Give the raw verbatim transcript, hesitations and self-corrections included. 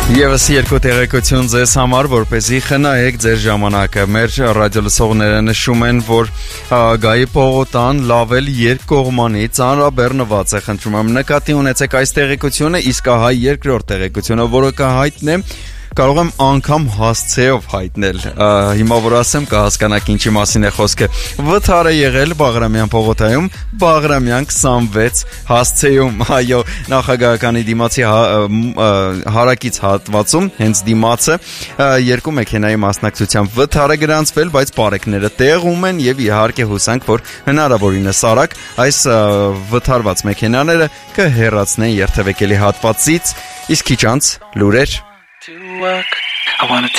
Եվս երկու տեղեկություն ձեզ համար, որպեսզի խնայեք ձեր ժամանակը։ Մեր ռադիոլսողները նշում են, որ Գայի պողոտան լավել երկկողմանի ծանրաբեռնված է, խնդրում եմ նկատի ունեցեք այս տեղեկությունը, իսկ ահա երկրորդ տեղեկությունը, որը կհայտնե կարող եմ անգամ հասցեով հայտնել, հիմա որ ասեմ կհասկանաք ինչի մասին է խոսքը։ Վթար է եղել Բաղրամյան պողոտայում, Բաղրամյան քսանվեց հասցեում, այո, նախագահականի դիմացի հարակից հատվածում, հենց դիմացը, երկու մեքենայի մասնակցությամբ վթար է գրանցվել, բայց բարեկները տեղում են եւ իհարկե հուսանք, որ հնարավորինս արագ այս վթարված մեքենաները կհեռացնեն երթևեկելի հատվածից, իսկ քիչ անց լուրեր. To work. I wanna